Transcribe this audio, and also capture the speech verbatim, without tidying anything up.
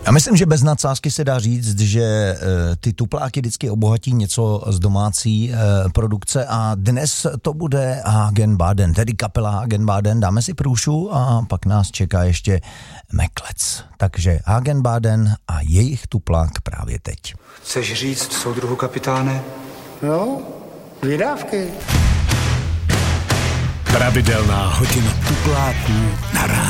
Já myslím, že bez nadsázky se dá říct, že ty tupláky vždycky obohatí něco z domácí produkce a dnes to bude Hagen Baden, tedy kapela Hagen Baden. Dáme si průšu a pak nás čeká ještě Meklec. Takže Hagen Baden a jejich tuplák právě teď. Chceš říct soudruhu kapitáne? No, vydávky. Pravidelná hodina tupláků na rádiu.